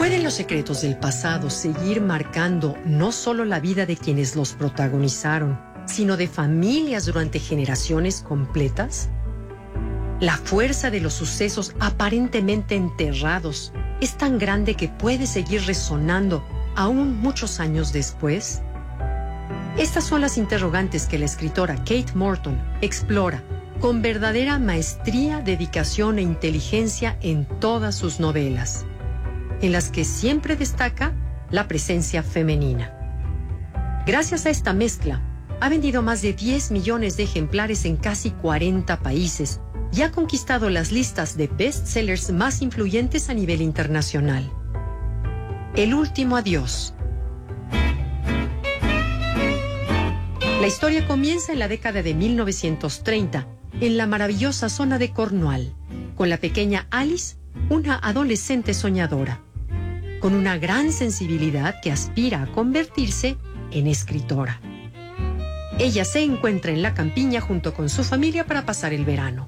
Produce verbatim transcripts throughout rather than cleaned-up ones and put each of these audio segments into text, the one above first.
¿Pueden los secretos del pasado seguir marcando no solo la vida de quienes los protagonizaron, sino de familias durante generaciones completas? La fuerza de los sucesos aparentemente enterrados es tan grande que puede seguir resonando aún muchos años después. Estas son las interrogantes que la escritora Kate Morton explora con verdadera maestría, dedicación e inteligencia en todas sus novelas, en las que siempre destaca la presencia femenina. Gracias a esta mezcla, ha vendido más de diez millones de ejemplares en casi cuarenta países y ha conquistado las listas de bestsellers más influyentes a nivel internacional. El último adiós. La historia comienza en la década de mil novecientos treinta, en la maravillosa zona de Cornwall, con la pequeña Alice, una adolescente soñadora, con una gran sensibilidad que aspira a convertirse en escritora. Ella se encuentra en la campiña junto con su familia para pasar el verano.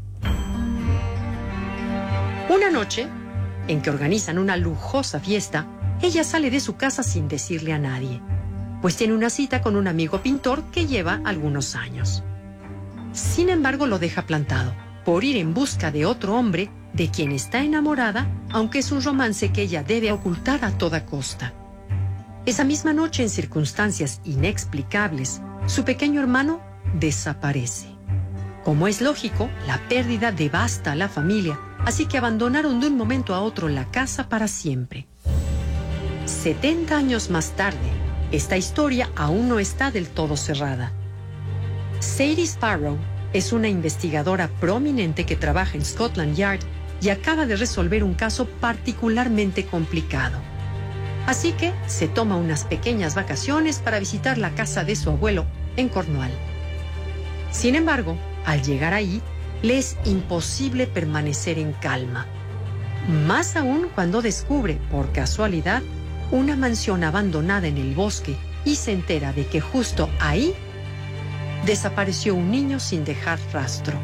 Una noche, en que organizan una lujosa fiesta, ella sale de su casa sin decirle a nadie, pues tiene una cita con un amigo pintor que lleva algunos años. Sin embargo, lo deja plantado por ir en busca de otro hombre de quien está enamorada, aunque es un romance que ella debe ocultar a toda costa. Esa misma noche, en circunstancias inexplicables, su pequeño hermano desaparece. Como es lógico, la pérdida devasta a la familia, así que abandonaron de un momento a otro la casa para siempre. setenta años más tarde, esta historia aún no está del todo cerrada. Sadie Sparrow es una investigadora prominente que trabaja en Scotland Yard y acaba de resolver un caso particularmente complicado. Así que se toma unas pequeñas vacaciones para visitar la casa de su abuelo en Cornwall. Sin embargo, al llegar ahí, le es imposible permanecer en calma. Más aún cuando descubre, por casualidad, una mansión abandonada en el bosque y se entera de que justo ahí desapareció un niño sin dejar rastro.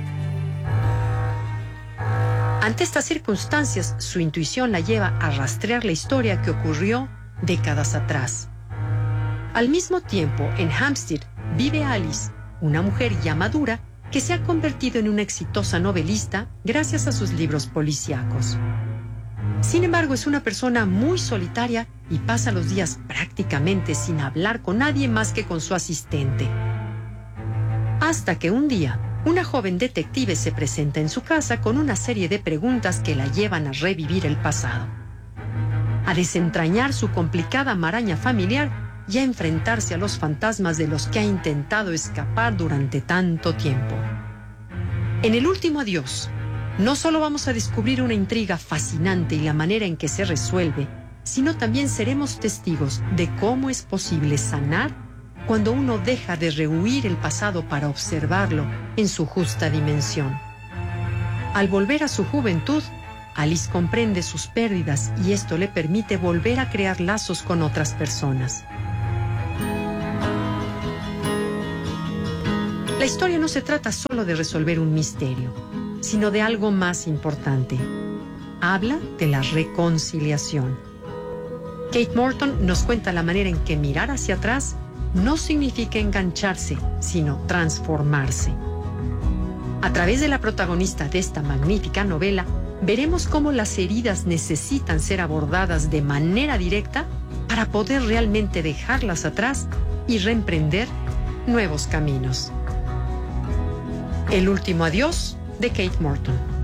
Ante estas circunstancias, su intuición la lleva a rastrear la historia que ocurrió décadas atrás. Al mismo tiempo, en Hampstead vive Alice, una mujer ya madura que se ha convertido en una exitosa novelista gracias a sus libros policíacos. Sin embargo, es una persona muy solitaria y pasa los días prácticamente sin hablar con nadie más que con su asistente. Hasta que un día, una joven detective se presenta en su casa con una serie de preguntas que la llevan a revivir el pasado, a desentrañar su complicada maraña familiar y a enfrentarse a los fantasmas de los que ha intentado escapar durante tanto tiempo. En el último adiós, no solo vamos a descubrir una intriga fascinante y la manera en que se resuelve, sino también seremos testigos de cómo es posible sanar cuando uno deja de rehuir el pasado para observarlo en su justa dimensión. Al volver a su juventud, Alice comprende sus pérdidas y esto le permite volver a crear lazos con otras personas. La historia no se trata solo de resolver un misterio, sino de algo más importante. Habla de la reconciliación. Kate Morton nos cuenta la manera en que mirar hacia atrás no significa engancharse, sino transformarse. A través de la protagonista de esta magnífica novela, veremos cómo las heridas necesitan ser abordadas de manera directa para poder realmente dejarlas atrás y reemprender nuevos caminos. El último adiós de Kate Morton.